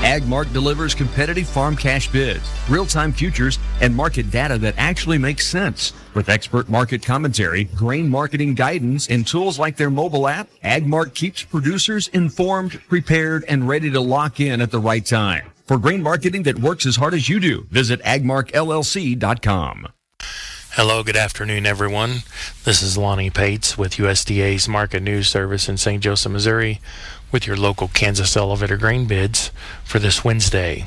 AgMark delivers competitive farm cash bids, real-time futures, and market data that actually makes sense. With expert market commentary, grain marketing guidance, and tools like their mobile app, AgMark keeps producers informed, prepared, and ready to lock in at the right time. For grain marketing that works as hard as you do, visit agmarkllc.com. Hello, good afternoon, everyone. This is Lonnie Pates with USDA's Market News Service in St. Joseph, Missouri, with your local Kansas elevator grain bids for this Wednesday.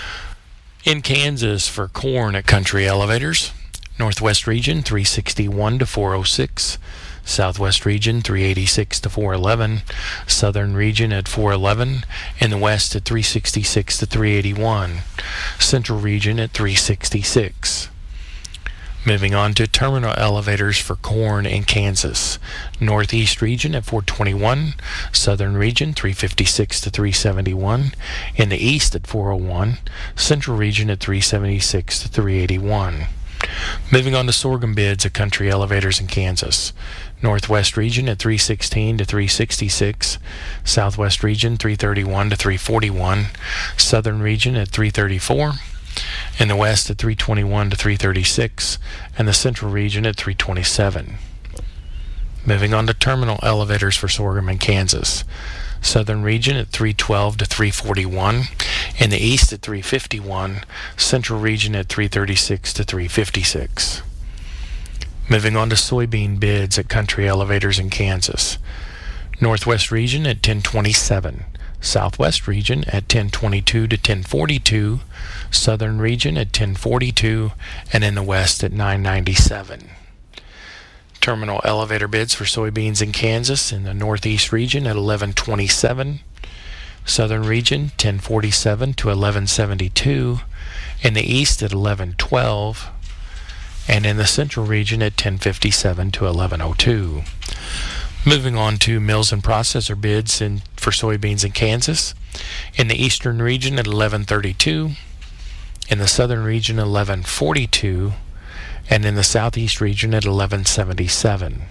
In Kansas, for corn at Country Elevators, Northwest Region 361 to 406, Southwest Region 386 to 411, Southern Region at 411, and the West at 366 to 381, Central Region at 366. Moving on to terminal elevators for corn in Kansas. Northeast Region at 421, Southern Region 356 to 371, in the East at 401, Central Region at 376 to 381. Moving on to sorghum bids at Country Elevators in Kansas. Northwest Region at 316 to 366, Southwest Region 331 to 341, Southern Region at 334, in the West at 321 to 336, and the Central Region at 327. Moving on to terminal elevators for sorghum in Kansas. Southern Region at 312 to 341, in the East at 351, Central Region at 336 to 356. Moving on to soybean bids at Country Elevators in Kansas. Northwest Region at 1027, Southwest Region at 1022 to 1042, Southern Region at 1042, and in the West at 997. Terminal elevator bids for soybeans in Kansas in the Northeast Region at 1127, Southern Region 1047 to 1172, in the East at 1112, and in the Central Region at 1057 to 1102. Moving on to mills and processor bids for soybeans in Kansas. In the Eastern Region at 1132, in the Southern Region 1142, and in the Southeast Region at 1177.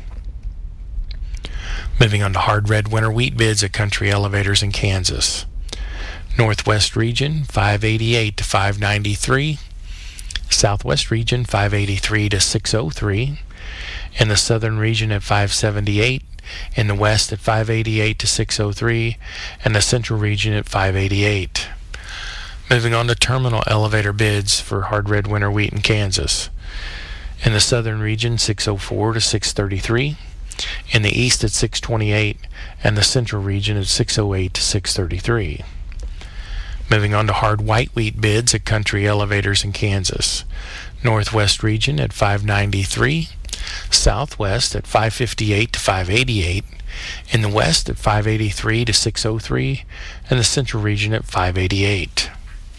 Moving on to hard red winter wheat bids at Country Elevators in Kansas. Northwest Region 588 to 593, Southwest Region 583 to 603, in the Southern Region at 578, in the West at 588 to 603, and the Central Region at 588. Moving on to terminal elevator bids for hard red winter wheat in Kansas. In the Southern Region 604 to 633, in the East at 628, and the Central Region at 608 to 633. Moving on to hard white wheat bids at Country Elevators in Kansas. Northwest Region at 593, Southwest at 558 to 588, in the West at 583 to 603, and the Central Region at 588.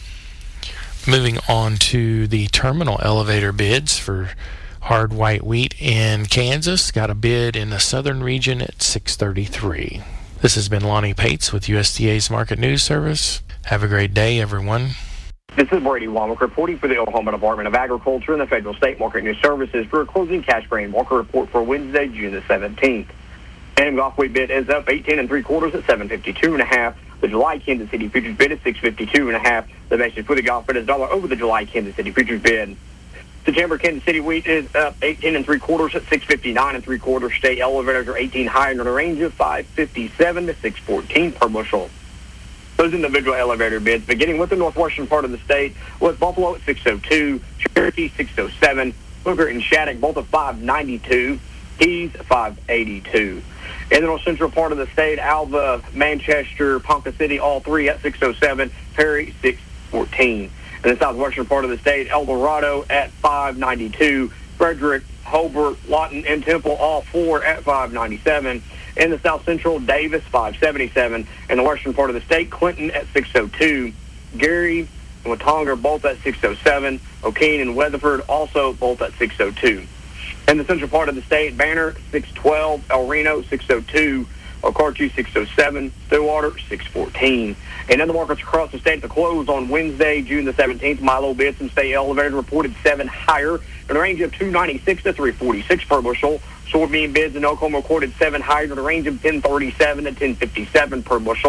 Moving on to the terminal elevator bids for hard white wheat in Kansas. Got a bid in the Southern Region at 633. This has been Lonnie Pates with USDA's Market News Service. Have a great day, everyone. This is Brady Womack reporting for the Oklahoma Department of Agriculture and the Federal State Market News Services for a closing cash grain market report for Wednesday, June the 17th. And Gulf wheat bid is up 18 3/4 at 752.5. The July Kansas City futures bid is 652.5. The basis for the Gulf bid is $1 over the July Kansas City futures bid. September Kansas City wheat is up 18 3/4 at 659 3/4. State elevators are 18 higher in the range of 557 to 614 per bushel. Those individual elevator bids, beginning with the northwestern part of the state, with Buffalo at 602, Cherokee 607, Booker and Shattuck both at 592, Keys 582. In the north central part of the state, Alva, Manchester, Ponca City, all three at 607, Perry 614. In the southwestern part of the state, El Dorado at 592, Frederick, Hobart, Lawton, and Temple, all four at 597. In the south central, Davis 577. In the western part of the state, Clinton at 602. Gary and Watonga both at 607. O'Kane and Weatherford also both at 602. In the central part of the state, Banner 612. El Reno 602. Okarche 607. Stillwater 614. And in the markets across the state at the close on Wednesday, June the 17th, Milo bids and state elevators reported 7 higher in a range of 296 to 346 per bushel. Soybean bids in Oklahoma recorded 7 higher in a range of 1037 to 1057 per bushel.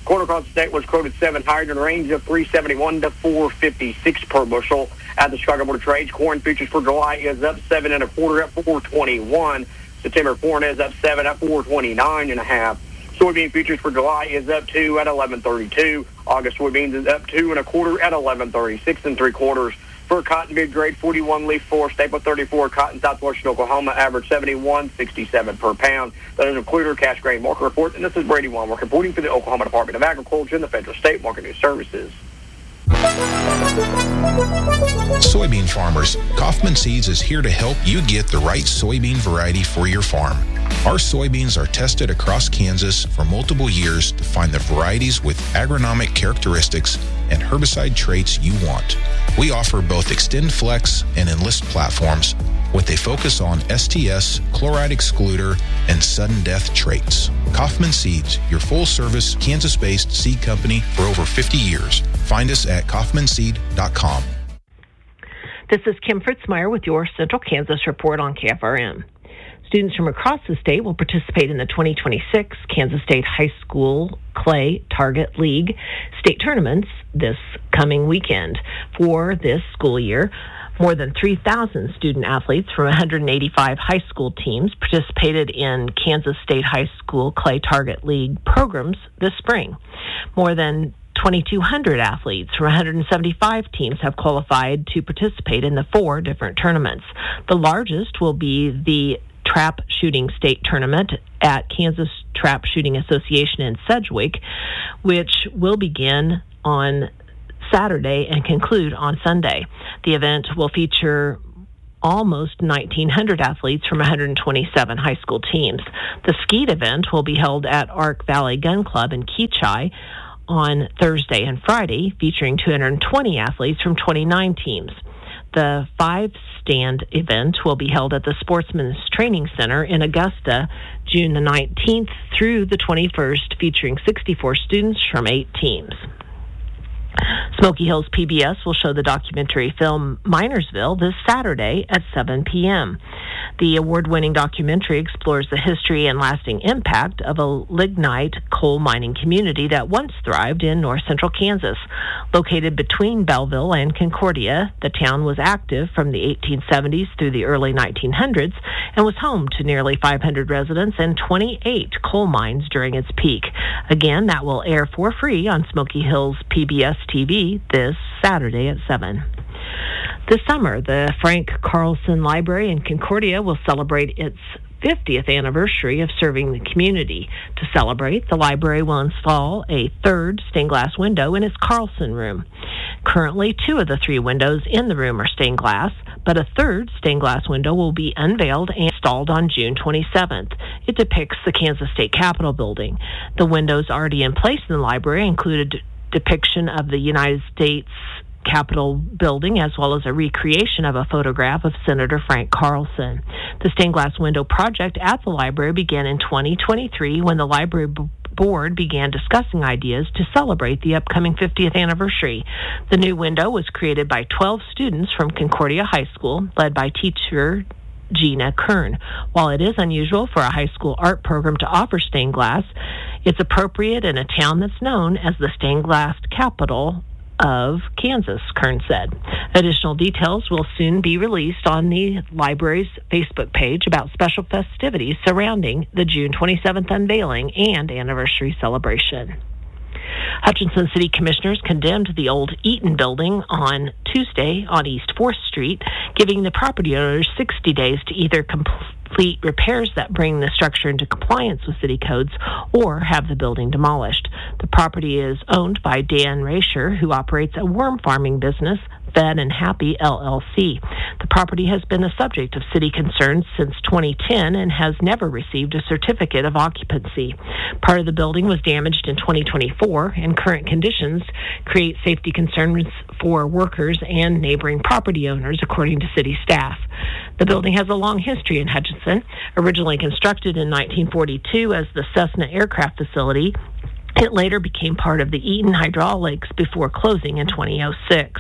Corn across the state was quoted 7 higher in a range of 371 to 456 per bushel. At the Chicago Board of Trade, corn futures for July is up 7 1/4 at 421. September corn is up 7 at 429 1/2. Soybean futures for July is up 2 at 11.32. August soybeans is up 2 1/4 at 11.36 3/4. For cotton mid grade 41 leaf 4 staple 34 cotton southwestern Oklahoma average 71.67 per pound. That is include our cash grain market report. And this is Brady Weinberg reporting for the Oklahoma Department of Agriculture and the Federal State Market News Services. Soybean farmers, Kaufman Seeds is here to help you get the right soybean variety for your farm. Our soybeans are tested across Kansas for multiple years to find the varieties with agronomic characteristics and herbicide traits you want. We offer both Extend Flex and Enlist platforms with a focus on STS, chloride excluder, and sudden death traits. Kaufman Seeds, your full-service Kansas-based seed company for over 50 years. Find us at kaufmanseed.com. This is Kim Fritzmeyer with your Central Kansas Report on KFRM. Students from across the state will participate in the 2026 Kansas State High School Clay Target League state tournaments this coming weekend. For this school year, more than 3,000 student athletes from 185 high school teams participated in Kansas State High School Clay Target League programs this spring. More than 2,200 athletes from 175 teams have qualified to participate in the 4 different tournaments. The largest will be the Trap Shooting State Tournament at Kansas Trap Shooting Association in Sedgwick, which will begin on Saturday and conclude on Sunday. The event will feature almost 1,900 athletes from 127 high school teams. The skeet event will be held at Ark Valley Gun Club in Keachai on Thursday and Friday, featuring 220 athletes from 29 teams. The 5-stand event will be held at the Sportsman's Training Center in Augusta, June the 19th through the 21st, featuring 64 students from 8 teams. Smoky Hills PBS will show the documentary film Minersville this Saturday at 7 p.m. The award-winning documentary explores the history and lasting impact of a lignite coal mining community that once thrived in north-central Kansas. Located between Belleville and Concordia, the town was active from the 1870s through the early 1900s and was home to nearly 500 residents and 28 coal mines during its peak. Again, that will air for free on Smoky Hills PBS TV this Saturday at 7. This summer, the Frank Carlson Library in Concordia will celebrate its 50th anniversary of serving the community. To celebrate, the library will install a 3rd stained glass window in its Carlson room. Currently, 2 of the 3 windows in the room are stained glass, but a 3rd stained glass window will be unveiled and installed on June 27th. It depicts the Kansas State Capitol building. The windows already in place in the library included depiction of the United States Capitol building, as well as a recreation of a photograph of Senator Frank Carlson. The stained glass window project at the library began in 2023 when the library board began discussing ideas to celebrate the upcoming 50th anniversary. The new window was created by 12 students from Concordia High School, led by teacher Gina Kern. While it is unusual for a high school art program to offer stained glass, it's appropriate in a town that's known as the stained glass capital of Kansas, Kern said. Additional details will soon be released on the library's Facebook page about special festivities surrounding the June 27th unveiling and anniversary celebration. Hutchinson City Commissioners condemned the old Eaton building on Tuesday on East 4th Street, giving the property owners 60 days to either complete repairs that bring the structure into compliance with city codes or have the building demolished. The property is owned by Dan Rasher, who operates a worm farming business, Fed and Happy LLC. The property has been the subject of city concerns since 2010 and has never received a certificate of occupancy. Part of the building was damaged in 2024, and current conditions create safety concerns for workers and neighboring property owners, according to city staff. The building has a long history in Hutchinson. Originally constructed in 1942 as the Cessna Aircraft Facility, it later became part of the Eaton Hydraulics before closing in 2006.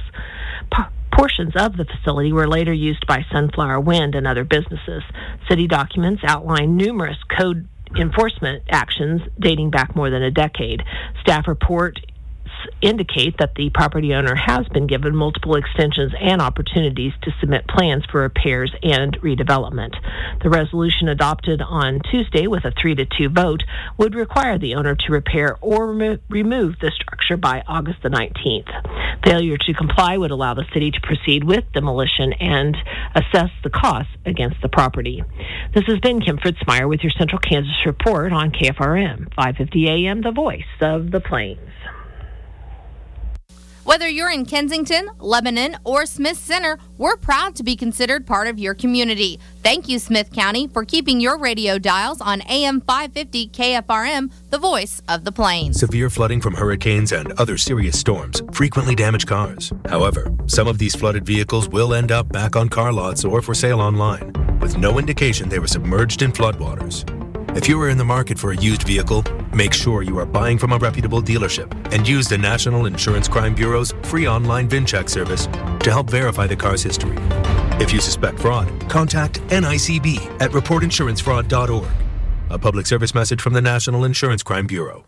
Portions of the facility were later used by Sunflower Wind and other businesses. City documents outline numerous code enforcement actions dating back more than a decade. Staff reports indicate that the property owner has been given multiple extensions and opportunities to submit plans for repairs and redevelopment. The resolution adopted on Tuesday with a 3-2 vote would require the owner to repair or remove the structure by August the 19th. Failure to comply would allow the city to proceed with demolition and assess the costs against the property. This has been Kim Fritzmeyer with your Central Kansas Report on KFRM 550 AM, the voice of the Plains. Whether you're in Kensington, Lebanon, or Smith Center, we're proud to be considered part of your community. Thank you, Smith County, for keeping your radio dials on AM 550 KFRM, the voice of the Plains. Severe flooding from hurricanes and other serious storms frequently damage cars. However, some of these flooded vehicles will end up back on car lots or for sale online, with no indication they were submerged in floodwaters. If you are in the market for a used vehicle, make sure you are buying from a reputable dealership and use the National Insurance Crime Bureau's free online VIN check service to help verify the car's history. If you suspect fraud, contact NICB at reportinsurancefraud.org. A public service message from the National Insurance Crime Bureau.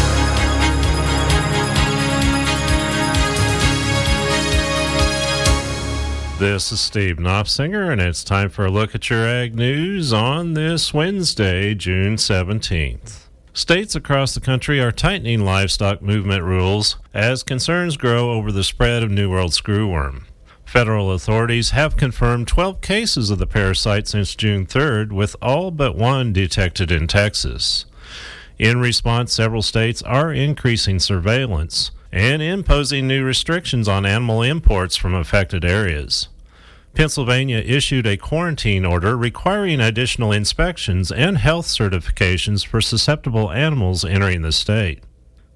This is Steve Knopfsinger, and it's time for a look at your ag news on this Wednesday, June 17th. States across the country are tightening livestock movement rules as concerns grow over the spread of New World screwworm. Federal authorities have confirmed 12 cases of the parasite since June 3rd, with all but one detected in Texas. In response, several states are increasing surveillance and imposing new restrictions on animal imports from affected areas. Pennsylvania issued a quarantine order requiring additional inspections and health certifications for susceptible animals entering the state.